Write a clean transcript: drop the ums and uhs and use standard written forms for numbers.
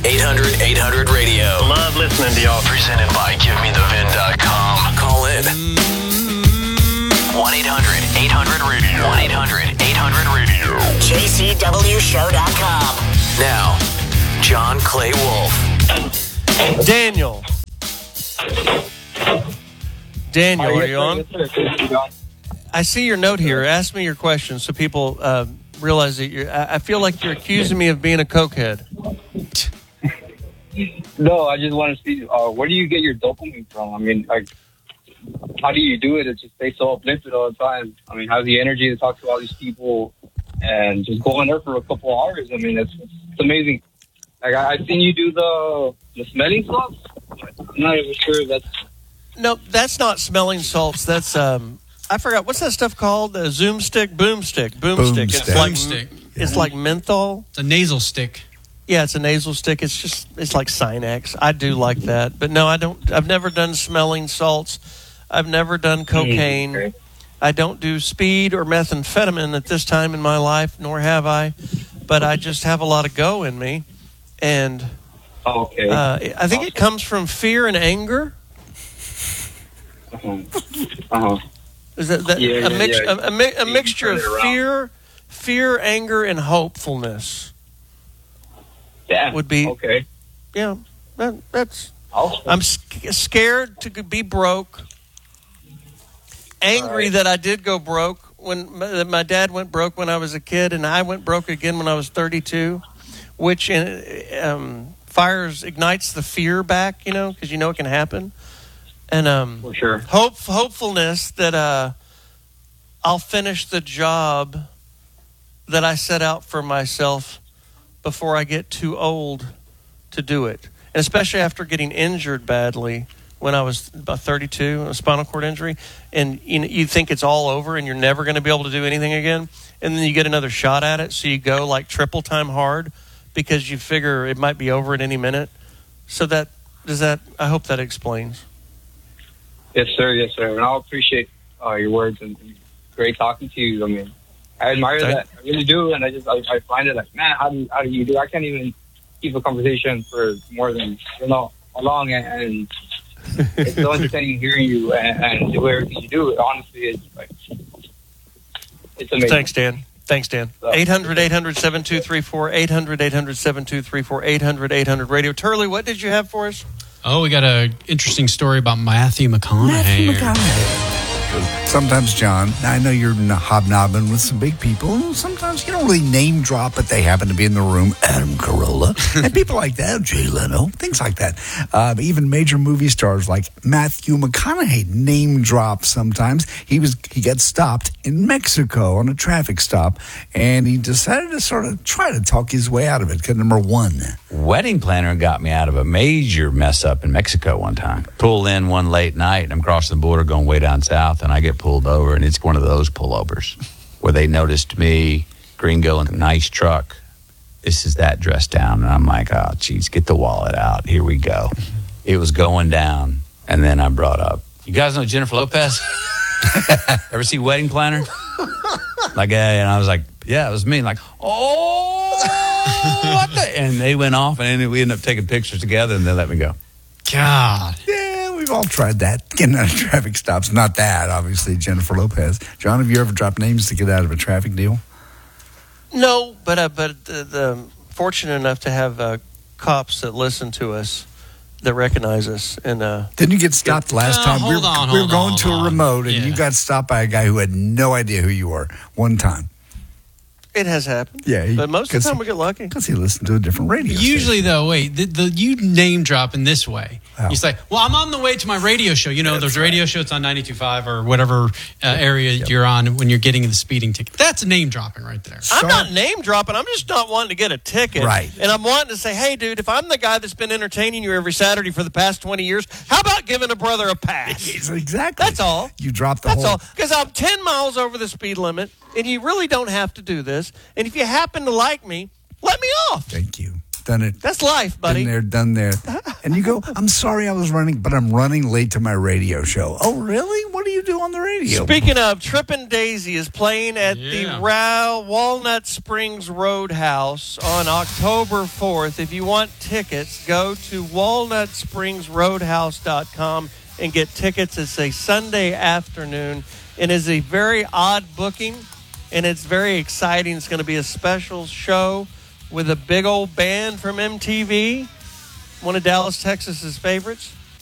800-800-radio. Love listening to y'all. Presented by GiveMeTheVin.com. Call in. 1-800-800-radio. 1-800-800-radio. JCWShow.com. Now, John Clay Wolf. Daniel, are you on? I see your note here. Ask me your question so people realize that I feel like you're accusing me of being a cokehead. No, I just want to see where do you get your dopamine from? I mean, like, how do you do it? It just stay so uplifted all the time. I mean, have the energy to talk to all these people and just go in there for a couple hours. I mean, it's amazing. Like, I've seen you do the smelling salts. I'm not even sure if that's... No, that's not smelling salts. That's, I forgot, what's that stuff called? Zoom stick? Boom stick. It's like menthol. It's a nasal stick. Yeah, it's a nasal stick. It's like Sinex. I do like that. But no, I don't. I've never done smelling salts. I've never done cocaine. Okay. I don't do speed or methamphetamine at this time in my life, nor have I. But I just have a lot of go in me. And I think it comes from fear and anger. Is that a mixture of fear, anger, and hopefulness? Yeah. Would be okay. Yeah, that's. I'm scared to be broke. Angry that I did go broke when my dad went broke when I was a kid, and I went broke again when I was 32, which ignites the fear back, because it can happen. And for sure, hopefulness that I'll finish the job that I set out for myself before I get too old to do it. And especially after getting injured badly when I was about 32, a spinal cord injury, and you think it's all over and you're never going to be able to do anything again, and then you get another shot at it, so you go like triple time hard because you figure it might be over at any minute. So I hope that explains. Yes, sir. And I appreciate your words and great talking to you. I mean, I admire that. I really do. And I find it like, man, how do you do? I can't even keep a conversation for more than, how long. And it's so entertaining hearing you and do everything you do. Honestly, it's amazing. Thanks, Dan. 800-800-7234, 800-800-7234, 800-800-radio. Turley, what did you have for us? Oh, we got an interesting story about Matthew McConaughey. Sometimes, John, I know you're hobnobbing with some big people. Sometimes you don't really name drop, but they happen to be in the room. Adam Carolla and people like that, Jay Leno, things like that. Even major movie stars like Matthew McConaughey name drop sometimes. He got stopped in Mexico on a traffic stop, and he decided to sort of try to talk his way out of it. Because number one, wedding planner got me out of a major mess up in Mexico one time. Pulled in one late night, and I'm crossing the border going way down south, and I get pulled over, and it's one of those pullovers where they noticed me, gringo, in a nice truck. This is that dressed down, and I'm like, oh, geez, get the wallet out. Here we go. It was going down, and then I brought up, you guys know Jennifer Lopez? Ever see Wedding Planner? Like, and I was like, yeah, it was me. Like, what the? And they went off, and we ended up taking pictures together, and they let me go. God. Yeah, we've all tried that. Getting out of traffic stops. Not that, obviously, Jennifer Lopez. John, have you ever dropped names to get out of a traffic deal? No, but fortunate enough to have cops that listen to us, that recognize us. And didn't you get stopped last time? We were going to a remote, and you got stopped by a guy who had no idea who you were one time. It has happened. Yeah. But most of the time we get lucky. Because he listened to a different radio Usually, station. though, you name drop in this way. Oh. You say, well, I'm on the way to my radio show. There's a radio show. It's on 92.5 or whatever area you're on when you're getting the speeding ticket. That's name dropping right there. I'm not name dropping. I'm just not wanting to get a ticket. Right. And I'm wanting to say, hey, dude, if I'm the guy that's been entertaining you every Saturday for the past 20 years, how about giving a brother a pass? Exactly. That's all. You dropped the That's whole... all. Because I'm 10 miles over the speed limit, and you really don't have to do this. And if you happen to like me, let me off. Thank you. Done it. That's life, buddy. Done there. And you go, I'm sorry I was running, but I'm running late to my radio show. Oh, really? What are do you do on the radio? Speaking of, Trippin' Daisy is playing at the Walnut Springs Roadhouse on October 4th. If you want tickets, go to walnutspringsroadhouse.com and get tickets. It's a Sunday afternoon and is a very odd booking, and it's very exciting. It's going to be a special show with a big old band from MTV, one of Dallas, Texas's favorites.